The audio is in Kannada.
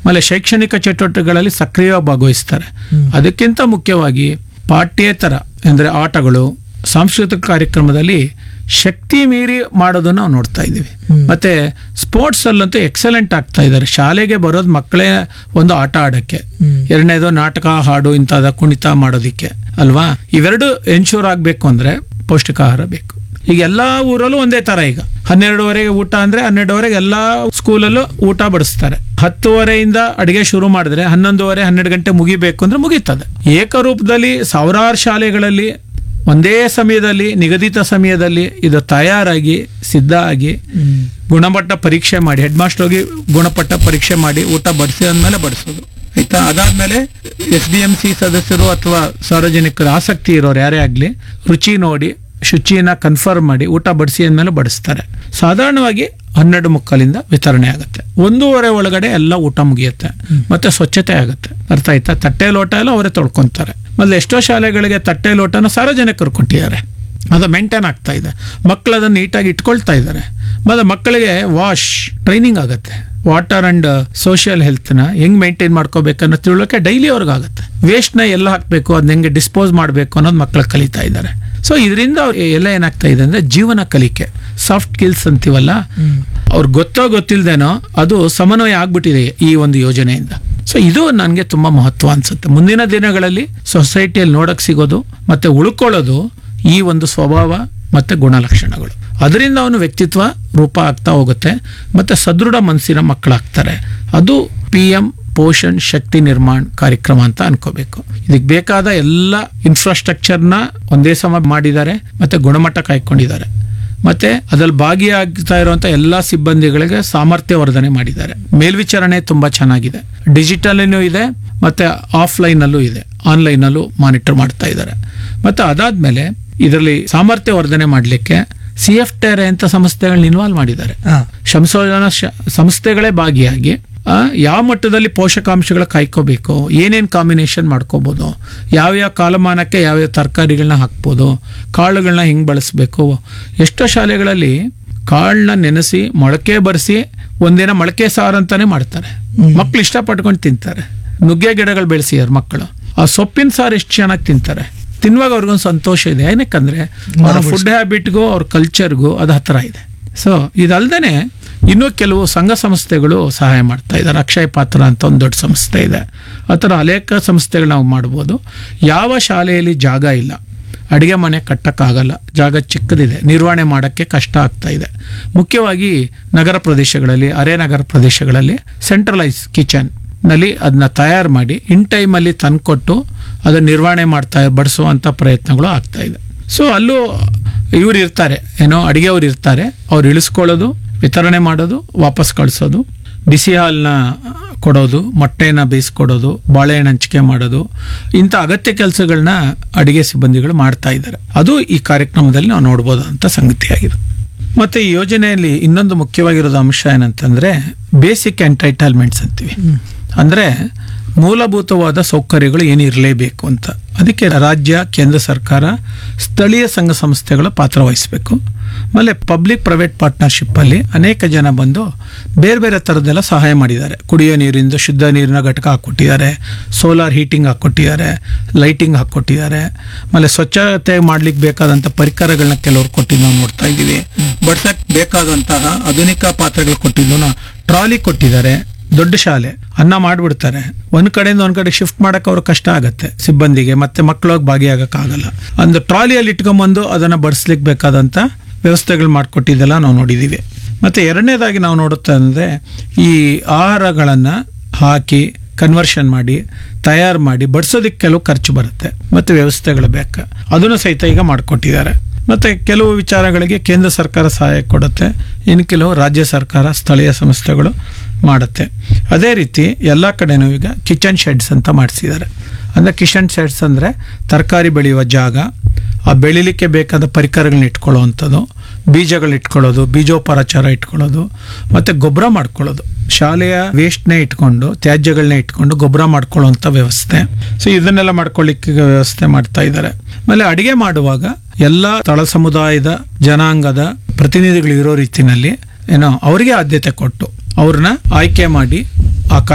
ಆಮೇಲೆ ಶೈಕ್ಷಣಿಕ ಚಟುವಟಿಕೆಗಳಲ್ಲಿ ಸಕ್ರಿಯವಾಗಿ ಭಾಗವಹಿಸ್ತಾರೆ. ಅದಕ್ಕಿಂತ ಮುಖ್ಯವಾಗಿ ಪಾಠ್ಯೇತರ ಅಂದ್ರೆ ಆಟಗಳು, ಸಾಂಸ್ಕೃತಿಕ ಕಾರ್ಯಕ್ರಮದಲ್ಲಿ ಶಕ್ತಿ ಮೀರಿ ಮಾಡೋದನ್ನ ನಾವು ನೋಡ್ತಾ ಇದ್ದೀವಿ. ಮತ್ತೆ ಸ್ಪೋರ್ಟ್ಸ್ ಅಲ್ಲಂತೂ ಎಕ್ಸಲೆಂಟ್ ಆಗ್ತಾ ಇದ್ದಾರೆ. ಶಾಲೆಗೆ ಬರೋದು ಮಕ್ಕಳೇ ಒಂದು ಆಟ ಆಡಕ್ಕೆ, ಎರಡನೇದು ನಾಟಕ, ಹಾಡು, ಇಂಥದ ಕುಣಿತ ಮಾಡೋದಿಕ್ಕೆ ಅಲ್ವಾ. ಇವೆರಡು ಎನ್ಶೂರ್ ಆಗ್ಬೇಕು ಅಂದ್ರೆ ಪೌಷ್ಟಿಕಾಹಾರ ಬೇಕು. ಈಗ ಎಲ್ಲಾ ಊರಲ್ಲೂ ಒಂದೇ ತರ. ಈಗ 12:30 ಊಟ ಅಂದ್ರೆ 12:30 ಎಲ್ಲಾ ಸ್ಕೂಲಲ್ಲೂ ಊಟ ಬಡಿಸ್ತಾರೆ. 10:30 ಅಡಿಗೆ ಶುರು ಮಾಡಿದ್ರೆ 11:30, 12 ಗಂಟೆ ಮುಗಿಬೇಕು ಅಂದ್ರೆ ಮುಗೀತದೆ. ಏಕರೂಪದಲ್ಲಿ ಸಾವಿರಾರು ಶಾಲೆಗಳಲ್ಲಿ ಒಂದೇ ಸಮಯದಲ್ಲಿ ನಿಗದಿತ ಸಮಯದಲ್ಲಿ ಇದು ತಯಾರಾಗಿ ಸಿದ್ಧ ಆಗಿ ಗುಣಮಟ್ಟ ಪರೀಕ್ಷೆ ಮಾಡಿ, ಹೆಡ್ ಮಾಸ್ಟರ್ ಹೋಗಿ ಗುಣಮಟ್ಟ ಪರೀಕ್ಷೆ ಮಾಡಿ ಊಟ ಬಡಿಸಿದ್ಮೇಲೆ ಬಡಿಸೋದು ಆಯ್ತಾ. ಅದಾದ್ಮೇಲೆ SDMC ಸದಸ್ಯರು ಅಥವಾ ಸಾರ್ವಜನಿಕರು ಆಸಕ್ತಿ ಇರೋರು ಯಾರೇ ಆಗ್ಲಿ ರುಚಿ ನೋಡಿ ಶುಚಿನ ಕನ್ಫರ್ಮ್ ಮಾಡಿ ಊಟ ಬಡಿಸಿ ಅಂದ್ಮೇಲೆ ಬಡಿಸ್ತಾರೆ. ಸಾಧಾರಣವಾಗಿ 12:45 ವಿತರಣೆ ಆಗುತ್ತೆ. 1:30 ಒಳಗಡೆ ಎಲ್ಲ ಊಟ ಮುಗಿಯುತ್ತೆ, ಮತ್ತೆ ಸ್ವಚ್ಛತೆ ಆಗುತ್ತೆ. ಅರ್ಥ ಆಯ್ತಾ. ತಟ್ಟೆ ಲೋಟ ಎಲ್ಲ ಅವರೇ ತೊಳ್ಕೊಂತಾರೆ. ಮೊದಲು ಎಷ್ಟೋ ಶಾಲೆಗಳಿಗೆ ತಟ್ಟೆ ಲೋಟನ ಸಾರ್ವಜನಿಕರು ಕೊಟ್ಟಿದ್ದಾರೆ, ಅದು ಮೇಂಟೈನ್ ಆಗ್ತಾ ಇದೆ. ಮಕ್ಕಳು ಅದನ್ನು ನೀಟಾಗಿ ಇಟ್ಕೊಳ್ತಾ ಇದ್ದಾರೆ. ಮತ್ತೆ ಮಕ್ಕಳಿಗೆ ವಾಶ್ ಟ್ರೈನಿಂಗ್ ಆಗುತ್ತೆ. ವಾಟರ್ ಅಂಡ್ ಸೋಷಿಯಲ್ ಹೆಲ್ತ್ ನ ಹೆಂಗ್ ಮೇಂಟೈನ್ ಮಾಡ್ಕೋಬೇಕನ್ನೋ ತಿಳುವಳಿಕೆ ಡೈಲಿ ಅವ್ರಿಗಾಗುತ್ತೆ. ವೇಸ್ಟ್ ನ ಎಲ್ಲ ಹಾಕ್ಬೇಕು, ಅದನ್ನ ಹೆಂಗೆ ಡಿಸ್ಪೋಸ್ ಮಾಡಬೇಕು ಅನ್ನೋದು ಮಕ್ಕಳು ಕಲಿತಾ ಇದ್ದಾರೆ. ಸೊ ಇದರಿಂದ ಎಲ್ಲ ಏನಾಗ್ತಾ ಇದೆ ಅಂದ್ರೆ ಜೀವನ ಕಲಿಕೆ, ಸಾಫ್ಟ್ ಸ್ಕಿಲ್ಸ್ ಅಂತೀವಲ್ಲ, ಅವ್ರಿಗೆ ಗೊತ್ತಿಲ್ದೇನೋ ಅದು ಸಮನ್ವಯ ಆಗ್ಬಿಟ್ಟಿದೆ ಈ ಒಂದು ಯೋಜನೆಯಿಂದ. ಸೊ ಇದು ನನಗೆ ತುಂಬಾ ಮಹತ್ವ ಅನ್ಸುತ್ತೆ. ಮುಂದಿನ ದಿನಗಳಲ್ಲಿ ಸೊಸೈಟಿಯಲ್ಲಿ ನೋಡಕ್ ಸಿಗೋದು ಮತ್ತೆ ಉಳ್ಕೊಳ್ಳೋದು ಈ ಒಂದು ಸ್ವಭಾವ ಮತ್ತೆ ಗುಣಲಕ್ಷಣಗಳು. ಅದರಿಂದ ಅವನು ವ್ಯಕ್ತಿತ್ವ ರೂಪ ಆಗ್ತಾ ಹೋಗುತ್ತೆ, ಮತ್ತೆ ಸದೃಢ ಮನಸ್ಸಿನ ಮಕ್ಕಳಾಗ್ತಾರೆ. ಅದು PM ಪೋಷಣ್ ಶಕ್ತಿ ನಿರ್ಮಾಣ ಕಾರ್ಯಕ್ರಮ ಅಂತ ಅನ್ಕೋಬೇಕು. ಇದಕ್ಕೆ ಬೇಕಾದ ಎಲ್ಲ ಇನ್ಫ್ರಾಸ್ಟ್ರಕ್ಚರ್ನ ಒಂದೇ ಸಮ ಮಾಡಿದ್ದಾರೆ, ಮತ್ತೆ ಗುಣಮಟ್ಟ ಕಾಯ್ಕೊಂಡಿದ್ದಾರೆ. ಮತ್ತೆ ಅದ್ರಲ್ಲಿ ಭಾಗಿಯಾಗ್ತಾ ಇರುವಂತ ಎಲ್ಲಾ ಸಿಬ್ಬಂದಿಗಳಿಗೆ ಸಾಮರ್ಥ್ಯ ವರ್ಧನೆ ಮಾಡಿದ್ದಾರೆ. ಮೇಲ್ವಿಚಾರಣೆ ತುಂಬಾ ಚೆನ್ನಾಗಿದೆ. ಡಿಜಿಟಲ್ ಇದೆ, ಮತ್ತೆ ಆಫ್ಲೈನ್ ಅಲ್ಲೂ ಇದೆ, ಆನ್ಲೈನ್ ಅಲ್ಲೂ ಮಾನಿಟರ್ ಮಾಡ್ತಾ ಇದ್ದಾರೆ. ಮತ್ತೆ ಅದಾದ್ಮೇಲೆ ಇದರಲ್ಲಿ ಸಾಮರ್ಥ್ಯ ವರ್ಧನೆ ಮಾಡಲಿಕ್ಕೆ CFTR ಅಂತ ಸಂಸ್ಥೆಗಳನ್ನ ಇನ್ವಾಲ್ವ್ ಮಾಡಿದ್ದಾರೆ. ಸಂಶೋಧನಾ ಸಂಸ್ಥೆಗಳೇ ಭಾಗಿಯಾಗಿ ಯಾವ ಮಟ್ಟದಲ್ಲಿ ಪೋಷಕಾಂಶಗಳ ಕಾಯ್ಕೋಬೇಕು, ಏನೇನ್ ಕಾಂಬಿನೇಷನ್ ಮಾಡ್ಕೋಬಹುದು, ಯಾವ್ಯಾವ ಕಾಲಮಾನಕ್ಕೆ ಯಾವ್ಯಾವ ತರಕಾರಿಗಳನ್ನ ಹಾಕ್ಬೋದು, ಕಾಳುಗಳನ್ನ ಹೆಂಗ್ ಬಳಸಬೇಕು. ಎಷ್ಟೋ ಶಾಲೆಗಳಲ್ಲಿ ಕಾಳನ್ನ ನೆನೆಸಿ ಮೊಳಕೆ ಬರೆಸಿ ಒಂದಿನ ಮೊಳಕೆ ಸಾರು ಅಂತಾನೆ ಮಾಡ್ತಾರೆ. ಮಕ್ಳು ಇಷ್ಟಪಟ್ಕೊಂಡು ತಿಂತಾರೆ. ನುಗ್ಗೆ ಗಿಡಗಳು ಬೆಳೆಸಿದಾರೆ ಮಕ್ಕಳು, ಆ ಸೊಪ್ಪಿನ ಸಾರು ಎಷ್ಟು ಚೆನ್ನಾಗಿ ತಿಂತಾರೆ. ತಿನ್ನುವಾಗ ಅವ್ರಿಗೊಂದು ಸಂತೋಷ ಇದೆ. ಏನಕ್ಕಂದ್ರೆ ಅವ್ರ ಫುಡ್ ಹ್ಯಾಬಿಟ್ಗೂ ಅವ್ರ ಕಲ್ಚರ್ಗೂ ಅದು ಹತ್ರ ಇದೆ. ಸೊ ಇದಲ್ದೇನೆ ಇನ್ನೂ ಕೆಲವು ಸಂಘ ಸಂಸ್ಥೆಗಳು ಸಹಾಯ ಮಾಡ್ತಾ ಇದ್ದಾರೆ. ಅಕ್ಷಯ ಪಾತ್ರ ಅಂತ ಒಂದು ದೊಡ್ಡ ಸಂಸ್ಥೆ ಇದೆ. ಆ ಥರ ಅನೇಕ ಸಂಸ್ಥೆಗಳು ನಾವು ಮಾಡ್ಬೋದು. ಯಾವ ಶಾಲೆಯಲ್ಲಿ ಜಾಗ ಇಲ್ಲ, ಅಡುಗೆ ಮನೆ ಕಟ್ಟಕ್ಕಾಗಲ್ಲ, ಜಾಗ ಚಿಕ್ಕದಿದೆ, ನಿರ್ವಹಣೆ ಮಾಡೋಕ್ಕೆ ಕಷ್ಟ ಆಗ್ತಾ ಇದೆ. ಮುಖ್ಯವಾಗಿ ನಗರ ಪ್ರದೇಶಗಳಲ್ಲಿ, ನಗರ ಪ್ರದೇಶಗಳಲ್ಲಿ ಸೆಂಟ್ರಲೈಸ್ ಕಿಚನ್ ನಲ್ಲಿ ಅದನ್ನ ತಯಾರು ಮಾಡಿ ಇನ್ ಟೈಮಲ್ಲಿ ತಂದ್ಕೊಟ್ಟು ಅದನ್ನ ನಿರ್ವಹಣೆ ಬಡಿಸುವಂತ ಪ್ರಯತ್ನಗಳು ಆಗ್ತಾ ಇದೆ. ಸೊ ಅಲ್ಲೂ ಇವ್ರು ಇರ್ತಾರೆ, ಅಡಿಗೆ ಅವ್ರು ಇರ್ತಾರೆ. ಅವ್ರು ಇಳಿಸ್ಕೊಳ್ಳೋದು, ವಿತರಣೆ ಮಾಡೋದು, ವಾಪಸ್ ಕಳಿಸೋದು, ಬಿಸಿ ಹಾಲನ್ನ ಕೊಡೋದು, ಮೊಟ್ಟೆನ ಬೇಯಿಸ್ಕೊಡೋದು, ಬಾಳೆಹಣ್ಣು ಹಂಚಿಕೆ ಮಾಡೋದು, ಇಂಥ ಅಗತ್ಯ ಕೆಲಸಗಳನ್ನ ಅಡಿಗೆ ಸಿಬ್ಬಂದಿಗಳು ಮಾಡ್ತಾ ಇದ್ದಾರೆ. ಅದು ಈ ಕಾರ್ಯಕ್ರಮದಲ್ಲಿ ನಾವು ನೋಡ್ಬೋದಂತ ಸಂಗತಿಯಾಗಿದೆ. ಮತ್ತೆ ಈ ಯೋಜನೆಯಲ್ಲಿ ಇನ್ನೊಂದು ಮುಖ್ಯವಾಗಿರೋದು ಅಂಶ ಏನಂತಂದ್ರೆ ಬೇಸಿಕ್ ಎಂಟೈಟಲ್ಮೆಂಟ್ಸ್ ಅಂತೀವಿ. ಅಂದ್ರೆ ಮೂಲಭೂತವಾದ ಸೌಕರ್ಯಗಳು ಏನಿರಲೇಬೇಕು ಅಂತ. ಅದಕ್ಕೆ ರಾಜ್ಯ, ಕೇಂದ್ರ ಸರ್ಕಾರ, ಸ್ಥಳೀಯ ಸಂಘ ಸಂಸ್ಥೆಗಳ ಪಾತ್ರ ವಹಿಸಬೇಕು. ಆಮೇಲೆ ಪಬ್ಲಿಕ್ ಪ್ರೈವೇಟ್ ಪಾರ್ಟ್ನರ್ಶಿಪ್ ಅಲ್ಲಿ ಅನೇಕ ಜನ ಬಂದು ಬೇರೆ ಬೇರೆ ಥರದ್ದೆಲ್ಲ ಸಹಾಯ ಮಾಡಿದ್ದಾರೆ. ಕುಡಿಯೋ ನೀರಿಂದ ಶುದ್ಧ ನೀರಿನ ಘಟಕ ಹಾಕ್ಕೊಟ್ಟಿದ್ದಾರೆ, ಸೋಲಾರ್ ಹೀಟಿಂಗ್ ಹಾಕ್ಕೊಟ್ಟಿದ್ದಾರೆ, ಲೈಟಿಂಗ್ ಹಾಕ್ಕೊಟ್ಟಿದ್ದಾರೆ. ಆಮೇಲೆ ಸ್ವಚ್ಛತೆ ಮಾಡ್ಲಿಕ್ಕೆ ಬೇಕಾದಂಥ ಪರಿಕರಗಳನ್ನ ಕೆಲವರು ಕೊಟ್ಟಿದ್ದು ನಾವು ನೋಡ್ತಾ ಇದ್ದೀವಿ. ಬಡ್ಸಕ್ಕೆ ಬೇಕಾದಂತಹ ಆಧುನಿಕ ಪಾತ್ರೆಗಳು ಕೊಟ್ಟಿದ್ದು, ಟ್ರಾಲಿ ಕೊಟ್ಟಿದ್ದಾರೆ. ದೊಡ್ಡ ಶಾಲೆ ಅನ್ನ ಮಾಡ್ಬಿಡ್ತಾರೆ, ಒಂದ್ ಕಡೆಯಿಂದ ಒಂದ್ ಕಡೆ ಶಿಫ್ಟ್ ಮಾಡಕ್ ಅವ್ರ ಕಷ್ಟ ಆಗತ್ತೆ ಸಿಬ್ಬಂದಿಗೆ, ಮತ್ತೆ ಮಕ್ಕಳೋಗಿ ಭಾಗಿಯಾಗಕ್ ಆಗಲ್ಲ. ಒಂದು ಟ್ರಾಲಿಯಲ್ಲಿ ಇಟ್ಕೊಂಡ್ಬಂದು ಅದನ್ನ ಬಡಿಸ್ಲಿಕ್ಕೆ ಬೇಕಾದಂತ ವ್ಯವಸ್ಥೆಗಳು ಮಾಡ್ಕೊಟ್ಟಿದ್ದೆಲ್ಲ ನಾವು ನೋಡಿದೀವಿ. ಮತ್ತೆ ಎರಡನೇದಾಗಿ ನಾವು ನೋಡುತ್ತೆ ಅಂದ್ರೆ ಈ ಆಹಾರಗಳನ್ನ ಹಾಕಿ ಕನ್ವರ್ಷನ್ ಮಾಡಿ ತಯಾರು ಮಾಡಿ ಬಡಿಸೋದಕ್ಕೆ ಕೆಲವು ಖರ್ಚು ಬರುತ್ತೆ, ಮತ್ತೆ ವ್ಯವಸ್ಥೆಗಳು ಬೇಕು, ಅದನ್ನು ಸಹಿತ ಈಗ ಮಾಡ್ಕೊಟ್ಟಿದ್ದಾರೆ. ಮತ್ತೆ ಕೆಲವು ವಿಚಾರಗಳಿಗೆ ಕೇಂದ್ರ ಸರ್ಕಾರ ಸಹಾಯ ಕೊಡುತ್ತೆ, ಇನ್ನು ಕೆಲವು ರಾಜ್ಯ ಸರ್ಕಾರ, ಸ್ಥಳೀಯ ಸಂಸ್ಥೆಗಳು ಮಾಡುತ್ತೆ. ಅದೇ ರೀತಿ ಎಲ್ಲ ಕಡೆನೂ ಈಗ ಕಿಚನ್ ಶೆಡ್ಸ್ ಅಂತ ಮಾಡಿಸಿದ್ದಾರೆ. ಅಂದ್ರೆ ಕಿಚನ್ ಶೆಡ್ಸ್ ಅಂದ್ರೆ ತರಕಾರಿ ಬೆಳೆಯುವ ಜಾಗ, ಆ ಬೆಳಿಲಿಕ್ಕೆ ಬೇಕಾದ ಪರಿಕರಗಳನ್ನ ಇಟ್ಕೊಳ್ಳುವಂಥದ್ದು, ಬೀಜಗಳು ಇಟ್ಕೊಳ್ಳೋದು, ಬೀಜೋಪಚಾರ ಇಟ್ಕೊಳ್ಳೋದು, ಮತ್ತೆ ಗೊಬ್ಬರ ಮಾಡ್ಕೊಳ್ಳೋದು. ಶಾಲೆಯ ವೇಸ್ಟ್ನೇ ಇಟ್ಕೊಂಡು, ತ್ಯಾಜ್ಯಗಳನ್ನ ಇಟ್ಕೊಂಡು ಗೊಬ್ಬರ ಮಾಡ್ಕೊಳ್ಳುವಂಥ ವ್ಯವಸ್ಥೆ. ಸೊ ಇದನ್ನೆಲ್ಲ ಮಾಡ್ಕೊಳ್ಳಿಕ್ಕೆ ವ್ಯವಸ್ಥೆ ಮಾಡ್ತಾ ಇದ್ದಾರೆ. ಆಮೇಲೆ ಅಡಿಗೆ ಮಾಡುವಾಗ ಎಲ್ಲ ತಳ ಸಮುದಾಯದ ಜನಾಂಗದ ಪ್ರತಿನಿಧಿಗಳು ಇರೋ ರೀತಿನಲ್ಲಿ ಅವರಿಗೆ ಆದ್ಯತೆ ಕೊಟ್ಟು ಅವ್ರನ್ನ ಆಯ್ಕೆ ಮಾಡಿ ಆ